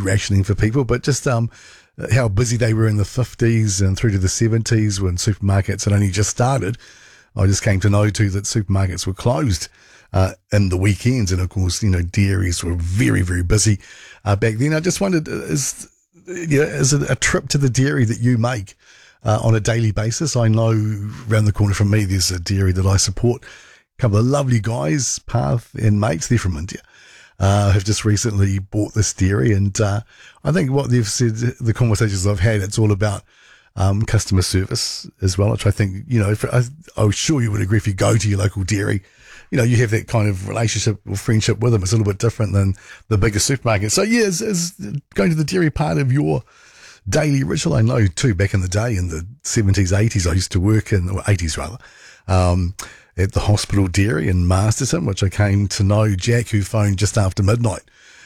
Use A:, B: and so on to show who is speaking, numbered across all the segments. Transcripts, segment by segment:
A: rationing for people, but just how busy they were in the 50s and through to the 70s when supermarkets had only just started. I just came to know too that supermarkets were closed in the weekends, and of course, dairies were very, very busy back then. I just wondered, is it a trip to the dairy that you make on a daily basis? I know around the corner from me there's a dairy that I support. A couple of lovely guys, Path and Mates, they're from India, have just recently bought this dairy, and I think what they've said, the conversations I've had, it's all about customer service as well, which I think, I'm sure you would agree if you go to your local dairy, you have that kind of relationship or friendship with them. It's a little bit different than the bigger supermarket. So yeah, is going to the dairy part of your daily ritual? I know too, back in the day in the 70s, 80s, I used to work or 80s rather, at the hospital dairy in Masterton, which I came to know Jack, who phoned just after midnight,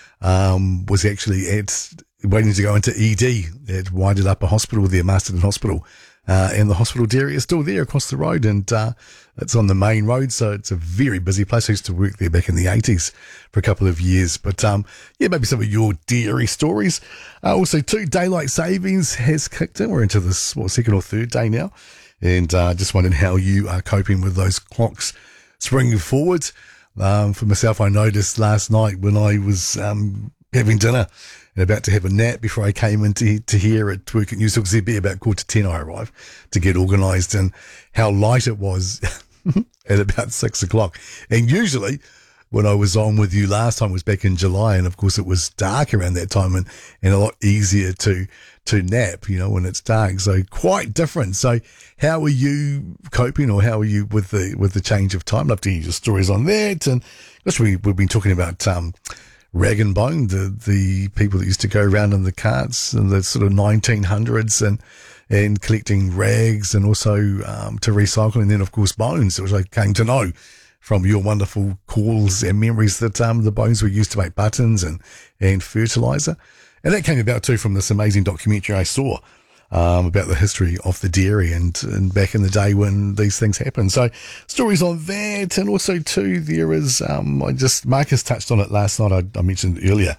A: was actually waiting to go into ED at Winded Upper Hospital there, Masterton Hospital. And the hospital dairy is still there across the road, and it's on the main road, so it's a very busy place. I used to work there back in the 80s for a couple of years. But maybe some of your dairy stories. Also, too, daylight savings has kicked in. We're into this second or third day now, and just wondering how you are coping with those clocks springing forward. For myself, I noticed last night when I was having dinner and about to have a nap before I came into here at work at Newstalk ZB, about 9:45 I arrived to get organised, and how light it was at about 6 o'clock. And usually when I was on with you last time was back in July, and of course it was dark around that time and a lot easier to nap, when it's dark. So quite different. So how are you coping, or how are you with the change of time? I'd love to hear your stories on that. And we've been talking about Rag and Bone, the people that used to go around in the carts in the sort of 1900s and collecting rags, and also to recycle, and then of course bones, which I came to know from your wonderful calls and memories that the bones were used to make buttons and fertilizer. And that came about too from this amazing documentary I saw about the history of the dairy and back in the day when these things happened. So stories on that. And also too, there is, Marcus touched on it last night. I mentioned earlier,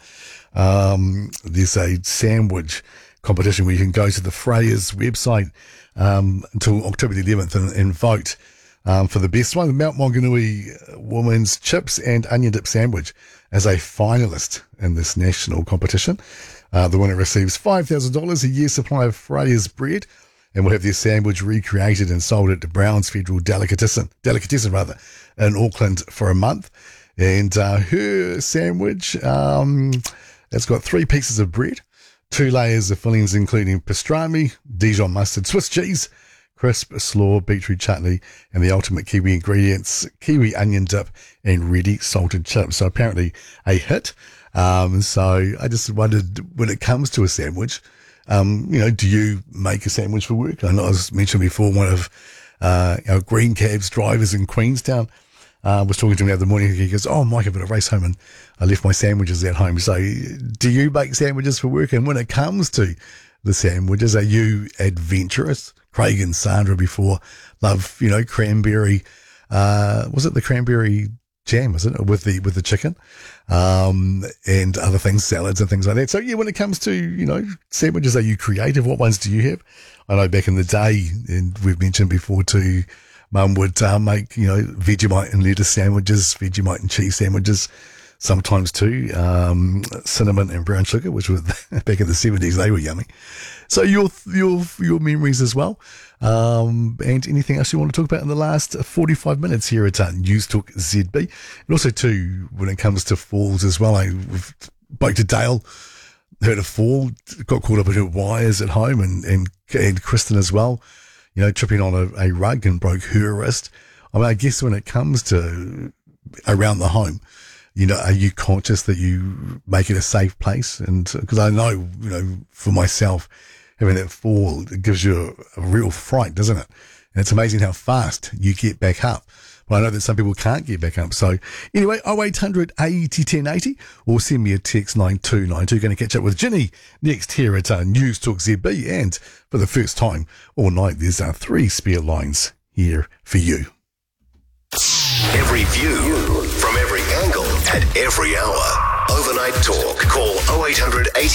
A: there's a sandwich competition where you can go to the Freyers website until October the 11th and vote for the best one. The Mount Maunganui Women's Chips and Onion Dip Sandwich as a finalist in this national competition. The winner receives $5,000, a year's supply of Freyers bread, and will have their sandwich recreated and sold at the Browns Federal Delicatessen in Auckland for a month. And her sandwich, it's got 3 pieces of bread, 2 layers of fillings including pastrami, Dijon mustard, Swiss cheese, crisp slaw, beetroot chutney, and the ultimate Kiwi ingredients, kiwi onion dip and ready salted chips. So apparently a hit. So I just wondered, when it comes to a sandwich, do you make a sandwich for work? I know I was mentioned before, one of our green cabs drivers in Queenstown was talking to me the other morning. He goes, "Oh, Mike, I've got to race home and I left my sandwiches at home." So do you make sandwiches for work? And when it comes to the sandwiches, are you adventurous? Craig and Sandra before love, cranberry, was it the cranberry jam, was it, with the chicken, and other things, salads and things like that. So yeah, when it comes to, sandwiches, are you creative? What ones do you have? I know back in the day, and we've mentioned before too, Mum would make, Vegemite and lettuce sandwiches, Vegemite and cheese sandwiches, sometimes too, cinnamon and brown sugar, which was back in the 70s, they were yummy. So your memories as well. And anything else you want to talk about in the last 45 minutes here at News Talk ZB. And also too, when it comes to falls as well, we've spoke to Dale, heard a fall, got caught up in her wires at home, and Kristen as well, tripping on a rug and broke her wrist. I mean, I guess when it comes to around the home, are you conscious that you make it a safe place? And because I know, for myself, having that fall, it gives you a real fright, doesn't it? And it's amazing how fast you get back up. But I know that some people can't get back up. So anyway, 0800 80 1080 or send me a text 9292. Going to catch up with Ginny next here at News Talk ZB. And for the first time all night, there's 3 spare lines here for you.
B: Every view from every angle at every hour. Overnight Talk. Call 0800 80